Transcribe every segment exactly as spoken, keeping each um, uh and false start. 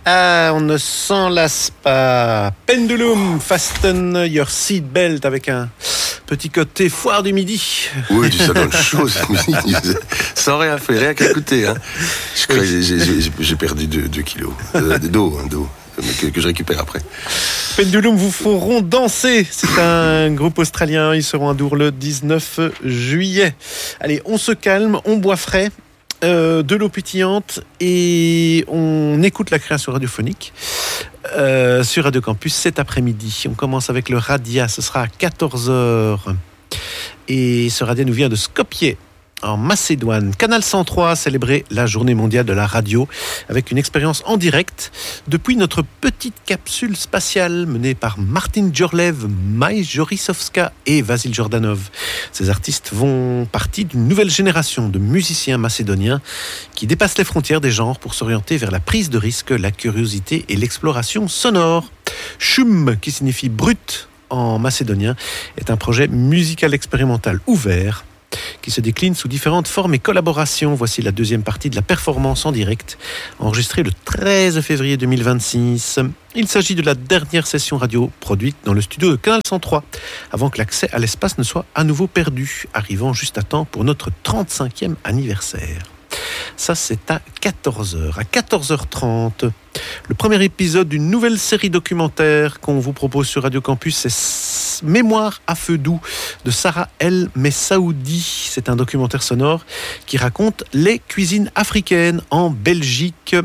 Ah, on ne s'en lasse pas. Pendulum, fasten your seatbelt avec un petit côté foire du midi. Oui, ça donne chaud cette musique. Sans rien faire, rien qu'à écouter. Hein. Je crois oui. que j'ai, j'ai, j'ai perdu deux kilos euh, d'eau, hein, d'eau que, que je récupère après. Pendulum vous feront danser. C'est un groupe australien. Ils seront à Dour le dix-neuf juillet. Allez, on se calme, on boit frais. Euh, de l'eau pétillante et on écoute la création radiophonique euh, sur Radio Campus cet après-midi. On commence avec le Radia, ce sera à quatorze heures et ce Radia nous vient de Skopje en Macédoine. Canal cent trois a célébré la journée mondiale de la radio avec une expérience en direct depuis notre petite capsule spatiale menée par Martin Djorlev, Maï Jorisovska et Vasil Jordanov. Ces artistes font partie d'une nouvelle génération de musiciens macédoniens qui dépassent les frontières des genres pour s'orienter vers la prise de risque, la curiosité et l'exploration sonore. Shum, qui signifie brut en macédonien, est un projet musical expérimental ouvert qui se décline sous différentes formes et collaborations. Voici la deuxième partie de la performance en direct, enregistrée le treize février deux mille vingt-six. Il s'agit de la dernière session radio produite dans le studio de Canal cent trois, avant que l'accès à l'espace ne soit à nouveau perdu, arrivant juste à temps pour notre trente-cinquième anniversaire. Ça, c'est à quatorze heures. À quatorze heures trente, le premier épisode d'une nouvelle série documentaire qu'on vous propose sur Radio Campus, c'est Mémoire à feu doux de Sarah El Messaoudi. C'est un documentaire sonore qui raconte les cuisines africaines en Belgique.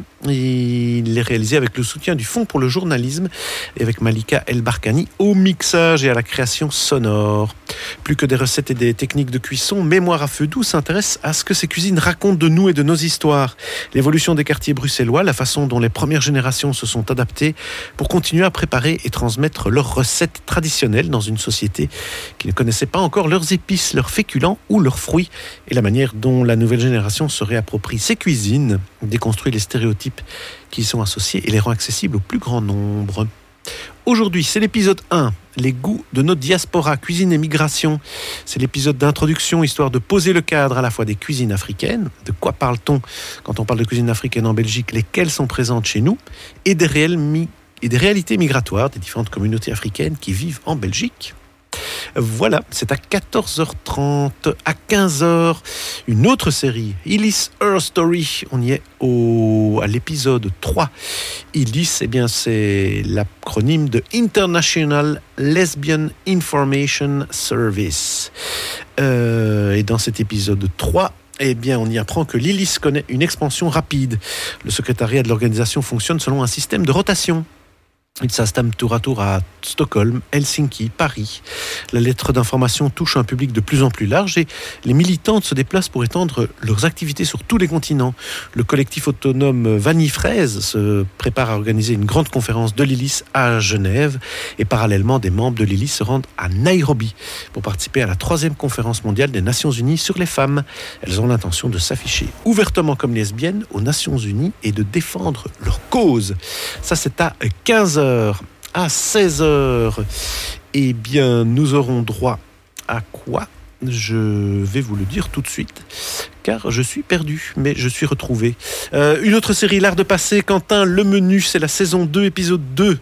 Il est réalisé avec le soutien du Fonds pour le journalisme et avec Malika El Barkani au mixage et à la création sonore. Plus que des recettes et des techniques de cuisson, Mémoire à feu doux s'intéresse à ce que ces cuisines racontent de nous et de nos histoires. L'évolution des quartiers bruxellois, la façon dont les premières générations se sont adaptées pour continuer à préparer et transmettre leurs recettes traditionnelles dans une société qui ne connaissait pas encore leurs épices, leurs féculents ou leurs fruits, et la manière dont la nouvelle génération se réapproprie ces cuisines, déconstruit les stéréotypes qui y sont associés et les rend accessibles au plus grand nombre. Aujourd'hui, c'est l'épisode un, les goûts de notre diaspora, cuisine et migration. C'est l'épisode d'introduction, histoire de poser le cadre à la fois des cuisines africaines, de quoi parle-t-on quand on parle de cuisine africaine en Belgique, lesquelles sont présentes chez nous, et des, réels mi- et des réalités migratoires des différentes communautés africaines qui vivent en Belgique. Voilà, c'est à quatorze heures trente. À quinze heures, une autre série, Illis Her Story. On y est au, à l'épisode trois. Illis, eh bien, c'est l'acronyme de International Lesbian Information Service. Euh, et dans cet épisode trois, eh bien, on y apprend que l'Illis connaît une expansion rapide. Le secrétariat de l'organisation fonctionne selon un système de rotation. Il s'installe tour à tour à Stockholm, Helsinki, Paris. La lettre d'information touche un public de plus en plus large et les militantes se déplacent pour étendre leurs activités sur tous les continents. Le collectif autonome Vanille Fraise se prépare à organiser une grande conférence de l'Illis à Genève et parallèlement des membres de l'Illis se rendent à Nairobi pour participer à la troisième conférence mondiale des Nations Unies sur les femmes. Elles ont l'intention de s'afficher ouvertement comme lesbiennes aux Nations Unies et de défendre leur cause. Ça, c'est à quinze heures. À seize heures, eh bien, nous aurons droit à quoi ? Je vais vous le dire tout de suite, car je suis perdu, mais je suis retrouvé. Euh, une autre série, L'Art de passer, Quentin Lemenu, c'est la saison deux, épisode deux.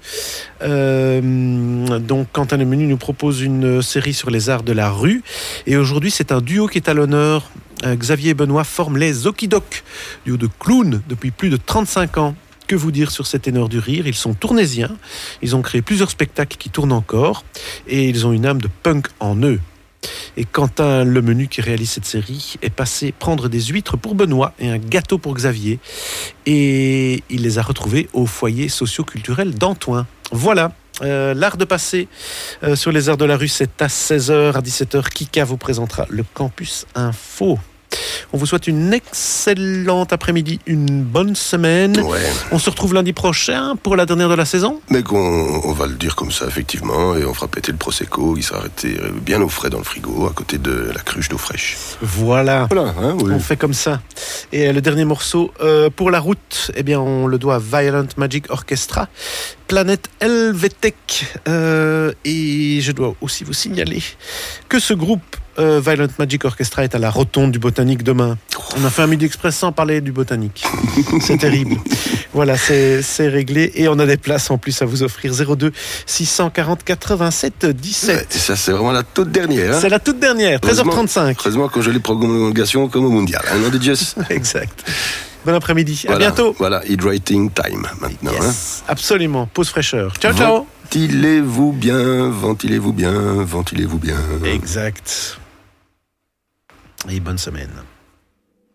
Euh, donc, Quentin Lemenu nous propose une série sur les arts de la rue. Et aujourd'hui, c'est un duo qui est à l'honneur. Euh, Xavier et Benoît forment les Okidoks, duo de clowns depuis plus de trente-cinq ans. Que vous dire sur ces ténors du rire ? Ils sont tournaisiens, ils ont créé plusieurs spectacles qui tournent encore et ils ont une âme de punk en eux. Et Quentin Lemenu, qui réalise cette série, est passé prendre des huîtres pour Benoît et un gâteau pour Xavier. Et il les a retrouvés au foyer socio-culturel d'Antoine. Voilà, euh, l'art de passer euh, sur les arts de la rue, c'est à seize heures. À dix-sept heures, Kika vous présentera le Campus Info. On vous souhaite une excellente après-midi, une bonne semaine. Ouais. On se retrouve lundi prochain pour la dernière de la saison. Mais qu'on on va le dire comme ça, effectivement, et on fera péter le Prosecco. Il sera arrêté bien au frais dans le frigo, à côté de la cruche d'eau fraîche. Voilà, voilà hein, oui. On fait comme ça. Et le dernier morceau, euh, pour la route, eh bien, on le doit à Violent Magic Orchestra, Planète Helvetek. Euh, et je dois aussi vous signaler que ce groupe euh, Violent Magic Orchestra est à la Rotonde du Botanique demain. On a fait un Midi Express sans parler du Botanique. C'est terrible. Voilà, c'est, c'est réglé. Et on a des places en plus à vous offrir. zéro deux six cent quarante quatre-vingt-sept dix-sept. Ouais, ça, c'est vraiment la toute dernière. Hein. C'est la toute dernière, treize heures trente-cinq. Heureusement qu'on joue les prolongations comme au Mondial. Un nom de Dieu. Exact. Bon après-midi. Voilà, à bientôt. Voilà, hydrating time maintenant. Yes, hein. Absolument. Pause fraîcheur. Ciao, Vent- ciao. Ventilez-vous bien, ventilez-vous bien, ventilez-vous bien. Exact. Et bonne semaine.